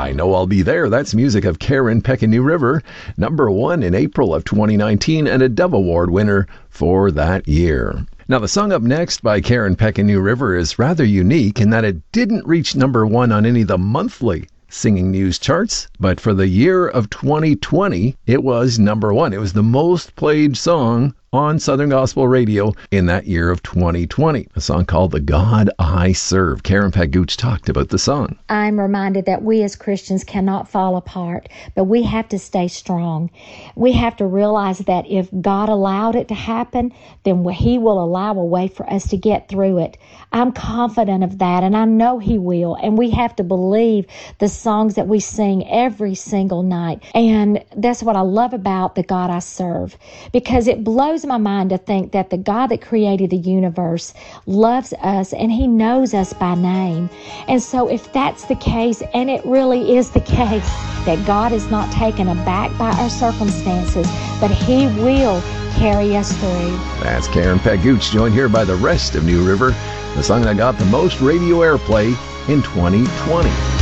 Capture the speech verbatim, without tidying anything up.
I Know I'll Be There. That's music of Karen Peck and New River, number one in April of twenty nineteen, and a Dove Award winner for that year. Now, the song up next by Karen Peck and New River is rather unique in that it didn't reach number one on any of the monthly singing news charts, but for the year of twenty twenty, it was number one. It was the most played song on Southern Gospel Radio in that year of twenty twenty. A song called The God I Serve. Karen Peck Gooch talked about the song. I'm reminded that we as Christians cannot fall apart, but we have to stay strong. We have to realize that if God allowed it to happen, then He will allow a way for us to get through it. I'm confident of that, and I know He will. And we have to believe the songs that we sing every single night. And that's what I love about the God I serve, because it blows my mind to think that the God that created the universe loves us and He knows us by name. And so if that's the case, and it really is the case, that God is not taken aback by our circumstances, but He will carry us through. That's Karen Peck Gooch, joined here by the rest of New River, the song that got the most radio airplay in twenty twenty.